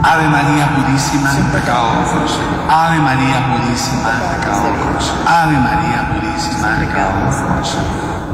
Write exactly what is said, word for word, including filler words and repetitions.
Ave María Purísima, sin pecado concebido. Ave María Purísima, Pecado concebido. Ave María Purísima, Pecado concebido.